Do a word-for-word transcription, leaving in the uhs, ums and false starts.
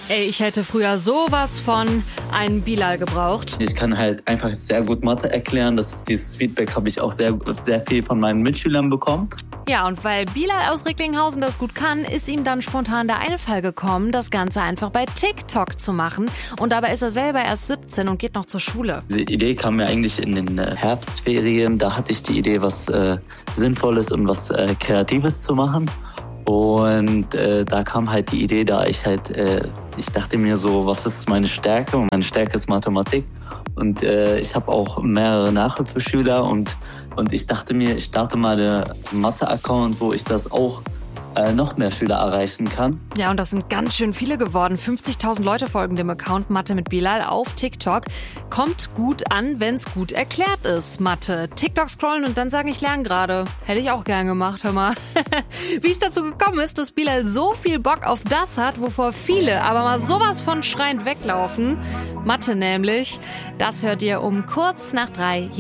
Ey, ich hätte früher sowas von einen Bilal gebraucht. Ich kann halt einfach sehr gut Mathe erklären. Das, dieses Feedback habe ich auch sehr, sehr viel von meinen Mitschülern bekommen. Ja, und weil Bilal aus Recklinghausen das gut kann, ist ihm dann spontan der Einfall gekommen, das Ganze einfach bei TikTok zu machen. Und dabei ist er selber erst siebzehn und geht noch zur Schule. Die Idee kam mir eigentlich in den äh, Herbstferien. Da hatte ich die Idee, was äh, Sinnvolles und was äh, Kreatives zu machen. Und äh, da kam halt die Idee, da ich halt, äh, ich dachte mir so, was ist meine Stärke? Und meine Stärke ist Mathematik. Und äh, ich habe auch mehrere Nachhilfeschüler und, und ich dachte mir, ich starte mal einen Mathe-Account, wo ich das auch äh, noch mehr Schüler erreichen kann. Ja, und das sind ganz schön viele geworden. fünfzigtausend Leute folgen dem Account Mathe mit Bilal auf TikTok. Kommt gut an, wenn's gut erklärt ist, Mathe. TikTok scrollen und dann sagen, ich lerne gerade. Hätte ich auch gern gemacht, hör mal. Wie es dazu gekommen ist, dass Bilal so viel Bock auf das hat, wovor viele aber mal sowas von schreiend weglaufen. Mathe nämlich. Das hört ihr um kurz nach drei.